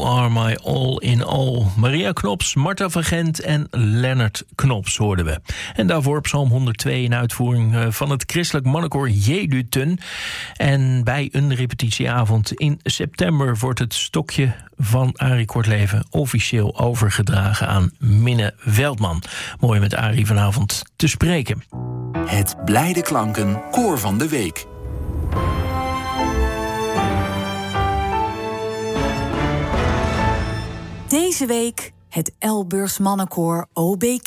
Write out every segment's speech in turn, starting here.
are my all in all. Maria Knops, Marta van Gent en Lennart Knops hoorden we. En daarvoor Psalm 102 in uitvoering van het christelijk mannenkoor Jedutun. En bij een repetitieavond in september wordt het stokje van Arie Kortleven officieel overgedragen aan Minne Veldman. Mooi met Arie vanavond te spreken. Het Blijde Klanken Koor van de Week. Deze week het Elburgs Mannenkoor OBK.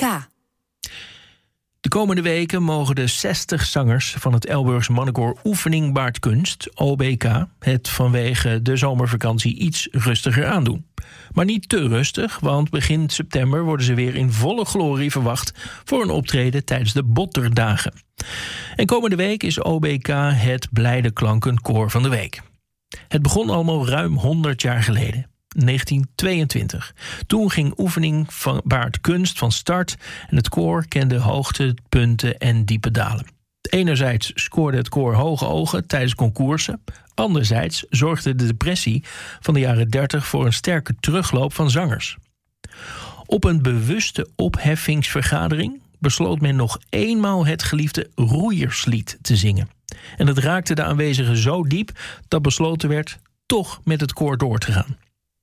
De komende weken mogen de 60 zangers van het Elburgs Mannenkoor Oefening Baardkunst, OBK, het vanwege de zomervakantie iets rustiger aandoen. Maar niet te rustig, want begin september worden ze weer in volle glorie verwacht voor een optreden tijdens de Botterdagen. En komende week is OBK het Blijde Klanken Koor van de Week. Het begon allemaal ruim 100 jaar geleden. 1922. Toen ging Oefening van Baardkunst van start en het koor kende hoogtepunten en diepe dalen. Enerzijds scoorde het koor hoge ogen tijdens concoursen. Anderzijds zorgde de depressie van de jaren 30 voor een sterke terugloop van zangers. Op een bewuste opheffingsvergadering besloot men nog eenmaal het geliefde Roeierslied te zingen. En het raakte de aanwezigen zo diep dat besloten werd toch met het koor door te gaan.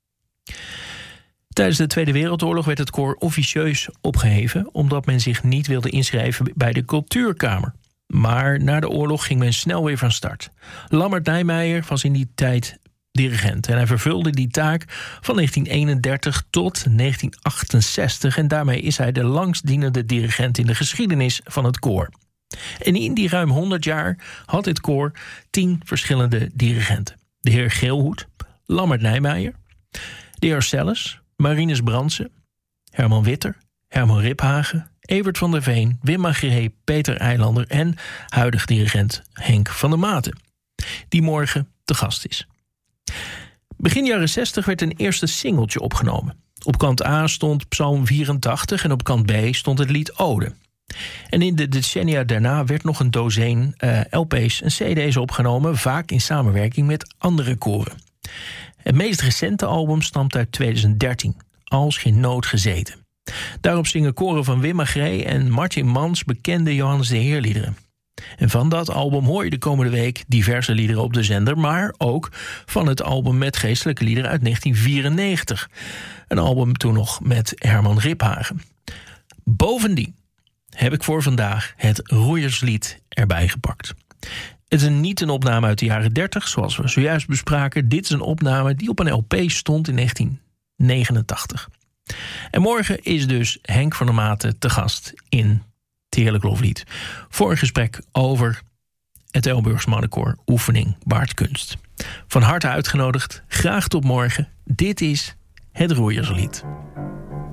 Tijdens de Tweede Wereldoorlog werd het koor officieus opgeheven omdat men zich niet wilde inschrijven bij de Cultuurkamer. Maar na de oorlog ging men snel weer van start. Lammert Nijmeijer was in die tijd dirigent en hij vervulde die taak van 1931 tot 1968 en daarmee is hij de langstdienende dirigent in de geschiedenis van het koor. En in die ruim 100 jaar had dit koor 10 verschillende dirigenten. De heer Geelhoed, Lammert Nijmeijer, de heer Selles, Marinus Brandsen, Herman Witter, Herman Riphagen, Evert van der Veen, Wim Magré, Peter Eilander en huidig dirigent Henk van der Maten, die morgen te gast is. Begin jaren 60 werd een eerste singeltje opgenomen. Op kant A stond Psalm 84 en op kant B stond het lied Ode. En in de decennia daarna werd nog een dozijn LP's en CD's opgenomen, vaak in samenwerking met andere koren. Het meest recente album stamt uit 2013, Als geen nood gezeten. Daarop zingen koren van Wim Magré en Martin Mans bekende Johannes de Heer liederen. En van dat album hoor je de komende week diverse liederen op de zender, maar ook van het album met geestelijke liederen uit 1994. Een album toen nog met Herman Riphagen. Bovendien heb ik voor vandaag het Roeierslied erbij gepakt. Het is niet een opname uit de jaren 30, zoals we zojuist bespraken. Dit is een opname die op een LP stond in 1989. En morgen is dus Henk van der Maten te gast in het Heerlijk Loflied voor een gesprek over het Elburgs Mannenkoor Oefening Baardkunst. Van harte uitgenodigd, graag tot morgen. Dit is het Roeierslied.